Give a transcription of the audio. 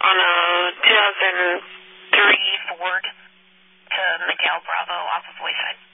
on a 2003 Ford to Miguel Bravo off of Wayside.